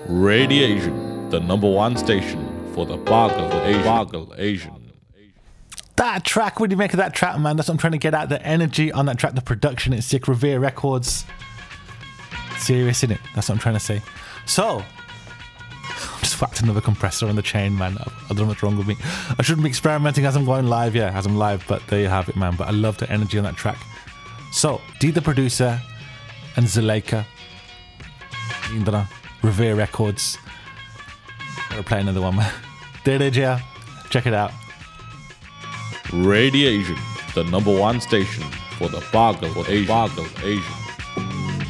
Radiation, the number one station for the Bargle Asian. That track, what do you make of that track, man? That's what I'm trying to get at. The energy on that track, the production, it's sick. Revere Records. Serious, innit? That's what I'm trying to say. So, I just whacked another compressor on the chain, man. I don't know what's wrong with me. I shouldn't be experimenting as I'm going live, as I'm live, but there you have it, man. But I love the energy on that track. So, D the producer and Zuleika, Revere Records. Gotta play another one, man. There it is, yeah. Check it out. Radiation, the number one station for the Bargle Asian.